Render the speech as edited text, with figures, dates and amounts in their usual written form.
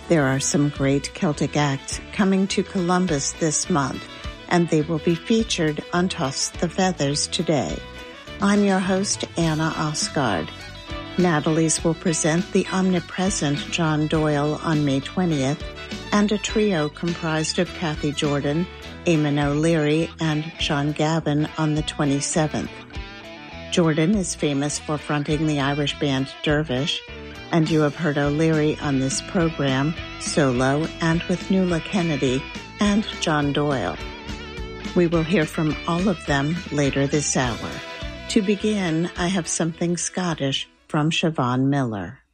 There are some great Celtic acts coming to Columbus this month, and they will be featured on Toss the Feathers today. I'm your host, Anna Osgard. Natalie's will present the omnipresent John Doyle on May 20th, and a trio comprised of Kathy Jordan, Eamon O'Leary, and Sean Gavin on the 27th. Jordan is famous for fronting the Irish band Dervish, and you have heard O'Leary on this program, solo and with Nuala Kennedy and John Doyle. We will hear from all of them later this hour. To begin, I have something Scottish from Siobhan Miller.